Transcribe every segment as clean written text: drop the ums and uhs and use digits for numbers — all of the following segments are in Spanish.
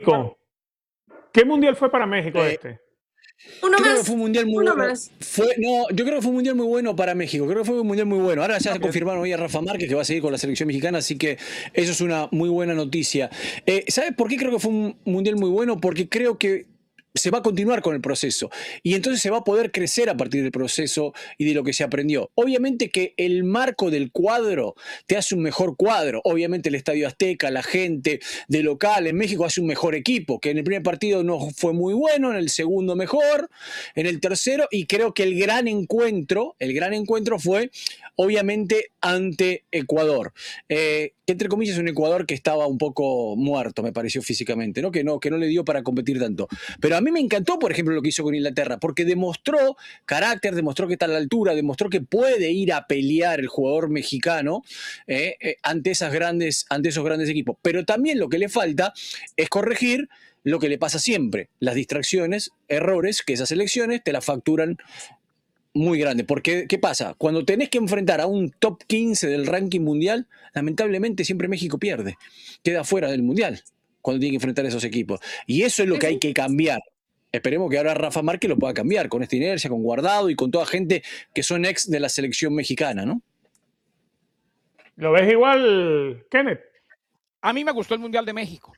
México. ¿Qué mundial fue para México este? Yo creo que fue un mundial muy bueno. Yo creo que fue un mundial muy bueno para México. Creo que fue un mundial muy bueno. Ahora ya se confirmaron hoy a Rafa Márquez que va a seguir con la selección mexicana, así que eso es una muy buena noticia. ¿Sabes por qué creo que fue un mundial muy bueno? Porque creo que se va a continuar con el proceso y entonces se va a poder crecer a partir del proceso y de lo que se aprendió. Obviamente que el marco del cuadro te hace un mejor cuadro. Obviamente el Estadio Azteca, la gente de local en México hace un mejor equipo, que en el primer partido no fue muy bueno, en el segundo mejor, en el tercero, y creo que el gran encuentro fue obviamente ante Ecuador. Que entre comillas es un Ecuador que estaba un poco muerto, me pareció físicamente, ¿no? Que no le dio para competir tanto. Pero a mí me encantó, por ejemplo, lo que hizo con Inglaterra, porque demostró carácter, demostró que está a la altura, demostró que puede ir a pelear el jugador mexicano ante esos grandes equipos. Pero también lo que le falta es corregir lo que le pasa siempre, las distracciones, errores, que esas selecciones te las facturan muy grande, porque ¿qué pasa? Cuando tenés que enfrentar a un top 15 del ranking mundial, lamentablemente siempre México pierde, queda fuera del mundial cuando tiene que enfrentar a esos equipos. Y eso es lo que hay que cambiar. Esperemos que ahora Rafa Márquez lo pueda cambiar con esta inercia, con Guardado y con toda gente que son ex de la selección mexicana, ¿no? ¿Lo ves igual, Kenneth? A mí me gustó el Mundial de México.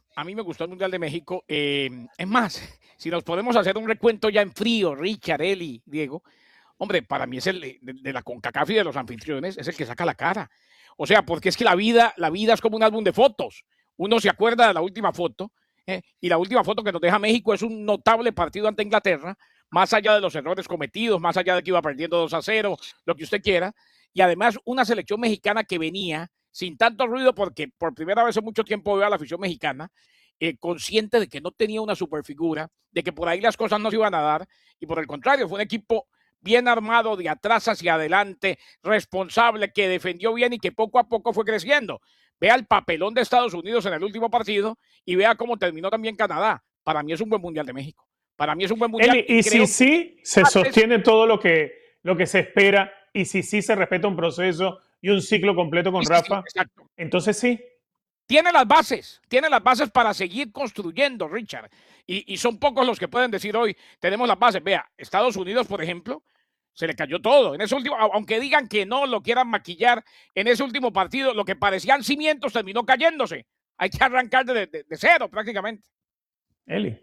Es más, si nos podemos hacer un recuento ya en frío, Richard, Eli, Diego, hombre, para mí es el de la CONCACAF y de los anfitriones, es el que saca la cara. O sea, porque es que la vida es como un álbum de fotos. Uno se acuerda de la última foto, y la última foto que nos deja México es un notable partido ante Inglaterra, más allá de los errores cometidos, más allá de que iba perdiendo 2-0, lo que usted quiera. Y además una selección mexicana que venía sin tanto ruido, porque por primera vez en mucho tiempo veo a la afición mexicana consciente de que no tenía una superfigura, de que por ahí las cosas no se iban a dar, y por el contrario, fue un equipo bien armado, de atrás hacia adelante, responsable, que defendió bien y que poco a poco fue creciendo. Vea el papelón de Estados Unidos en el último partido y vea cómo terminó también Canadá. Para mí es un buen mundial de México. Para mí es un buen mundial. Eli, y si sí se sostiene todo lo que se espera, y si sí se respeta un proceso y un ciclo completo con Rafa, entonces sí. Tiene las bases para seguir construyendo, Richard. Y son pocos los que pueden decir hoy, tenemos las bases. Vea, Estados Unidos, por ejemplo, se le cayó todo. En ese último, aunque digan que no lo quieran maquillar, en ese último partido, lo que parecían cimientos terminó cayéndose. Hay que arrancar de cero prácticamente. Eli.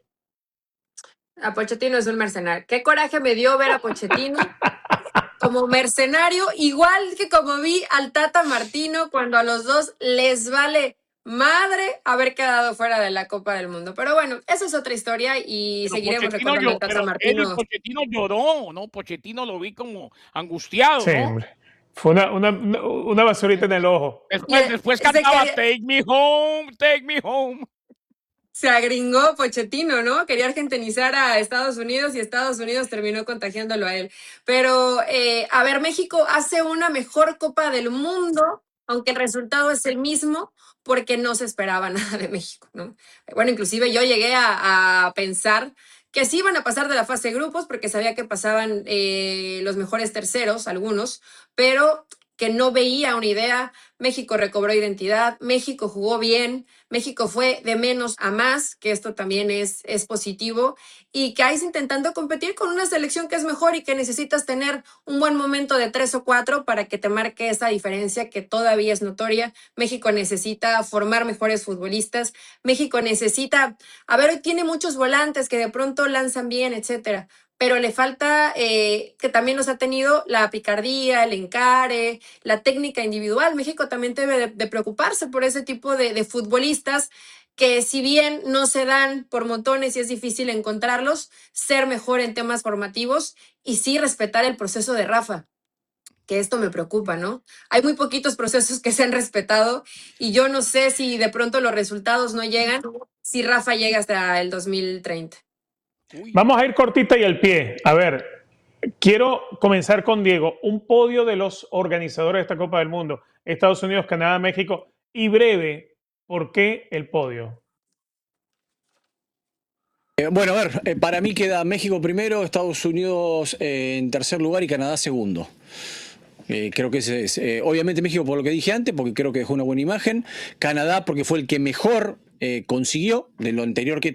A Pochettino es un mercenario. Qué coraje me dio ver a Pochettino como mercenario, igual que como vi al Tata Martino cuando a los dos les vale madre haber quedado fuera de la Copa del Mundo. Pero bueno, esa es otra historia y pero seguiremos recordando al Tata Martino. Pochettino lloró, ¿no? Pochettino lo vi como angustiado, sí, ¿no? Hombre. Fue una basurita en el ojo. Después cantaba Take Me Home, Take Me Home. Se agringó Pochettino, ¿no? Quería argentinizar a Estados Unidos y Estados Unidos terminó contagiándolo a él. Pero, a ver, México hace una mejor Copa del Mundo, aunque el resultado es el mismo, porque no se esperaba nada de México, ¿no? Bueno, inclusive yo llegué a pensar que sí iban a pasar de la fase de grupos, porque sabía que pasaban los mejores terceros, algunos, pero que no veía una idea. México recobró identidad, México jugó bien, México fue de menos a más, que esto también es positivo, y que hay intentando competir con una selección que es mejor y que necesitas tener un buen momento de 3 o 4 para que te marque esa diferencia que todavía es notoria. México necesita formar mejores futbolistas, México necesita, a ver, hoy tiene muchos volantes que de pronto lanzan bien, etcétera, pero le falta, que también nos ha tenido la picardía, el encare, la técnica individual. México también debe de preocuparse por ese tipo de futbolistas que, si bien no se dan por montones y es difícil encontrarlos, ser mejor en temas formativos y sí respetar el proceso de Rafa, que esto me preocupa, ¿no? Hay muy poquitos procesos que se han respetado y yo no sé si de pronto los resultados no llegan, si Rafa llega hasta el 2030. Vamos a ir cortita y al pie. A ver, quiero comenzar con Diego. Un podio de los organizadores de esta Copa del Mundo. Estados Unidos, Canadá, México. Y breve, ¿por qué el podio? Bueno, a ver, para mí queda México primero, Estados Unidos en tercer lugar y Canadá segundo. Creo que ese es, obviamente México por lo que dije antes, porque creo que dejó una buena imagen. Canadá porque fue el que mejor consiguió de lo anterior que